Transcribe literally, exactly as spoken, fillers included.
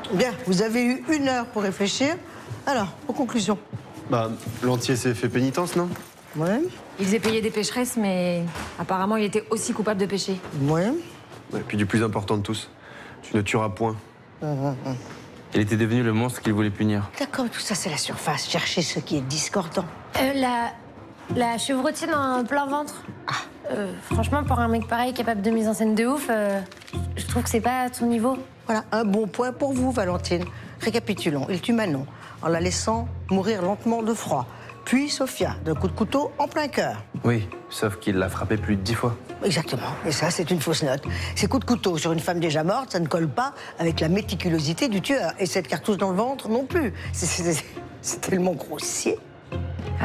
Bien, vous avez eu une heure pour réfléchir. Alors, aux conclusions. Bah, Lantier s'est fait pénitence, non? Ouais. Il faisait payer des pécheresses, mais apparemment, il était aussi coupable de péché. Ouais. Et puis du plus important de tous, tu ne tueras point. Hum, hum, hum. Il était devenu le monstre qu'il voulait punir. D'accord, tout ça, c'est la surface. Cherchez ce qui est discordant. Euh, la... la chevrotine en plein ventre. Ah. Euh, franchement, pour un mec pareil, capable de mise en scène de ouf, euh, je trouve que c'est pas à ton niveau. Voilà, un bon point pour vous, Valentine. Récapitulons. Il tue Manon en la laissant mourir lentement de froid. Puis Sophia, d'un coup de couteau en plein cœur. Oui, sauf qu'il l'a frappé plus de dix fois. Exactement. Et ça, c'est une fausse note. Ces coups de couteau sur une femme déjà morte, ça ne colle pas avec la méticulosité du tueur. Et cette cartouche dans le ventre non plus. C'est- C'est c'est tellement grossier. Euh,